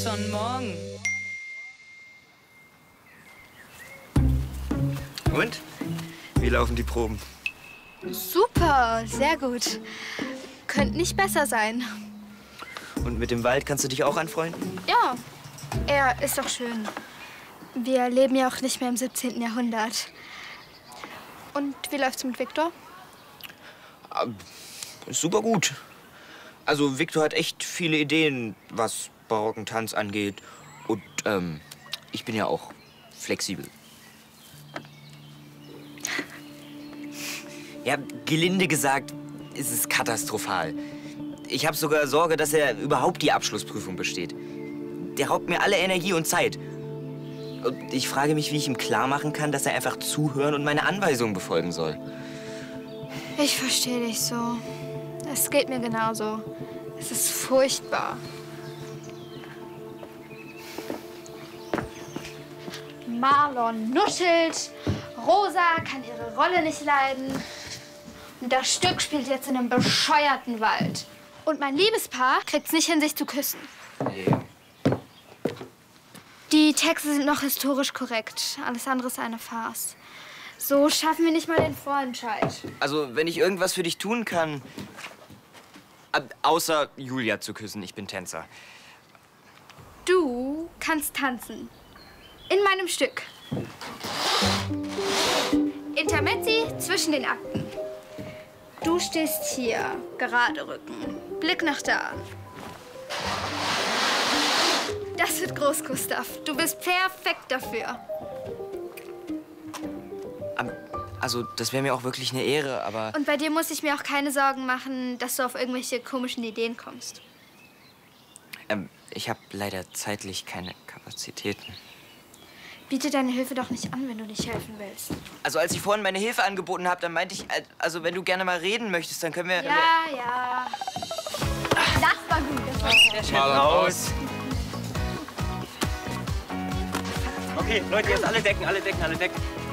schon morgen. Und? Wie laufen die Proben? Super, sehr gut. Könnte nicht besser sein. Und mit dem Wald kannst du dich auch anfreunden? Ja, er ist doch schön. Wir leben ja auch nicht mehr im 17. Jahrhundert. Und wie läuft's mit Viktor? Super gut. Also Viktor hat echt viele Ideen, was barocken Tanz angeht. Und ich bin ja auch flexibel. Ja, gelinde gesagt, ist es katastrophal. Ich habe sogar Sorge, dass er überhaupt die Abschlussprüfung besteht. Der raubt mir alle Energie und Zeit. Und ich frage mich, wie ich ihm klar machen kann, dass er einfach zuhören und meine Anweisungen befolgen soll. Ich verstehe dich so. Es geht mir genauso. Es ist furchtbar. Marlon nuschelt, Rosa kann ihre Rolle nicht leiden. Und das Stück spielt jetzt in einem bescheuerten Wald. Und mein Liebespaar kriegt's nicht hin, sich zu küssen. Nee. Die Texte sind noch historisch korrekt. Alles andere ist eine Farce. So schaffen wir nicht mal den Vorentscheid. Also, wenn ich irgendwas für dich tun kann, außer Julia zu küssen, ich bin Tänzer. Du kannst tanzen. In meinem Stück. Intermezzi zwischen den Akten. Du stehst hier, gerade Rücken, Blick nach da. Das wird groß, Gustav. Du bist perfekt dafür. Also, das wäre mir auch wirklich eine Ehre, aber... Und bei dir muss ich mir auch keine Sorgen machen, dass du auf irgendwelche komischen Ideen kommst. Ich habe leider zeitlich keine Kapazitäten. Biete deine Hilfe doch nicht an, wenn du nicht helfen willst. Also, als ich vorhin meine Hilfe angeboten habe, dann meinte ich, also, wenn du gerne mal reden möchtest, dann können wir... Ja. Das war gut. Das war gut. Der Chef raus. Okay, Leute, jetzt alle decken, alle decken, alle decken.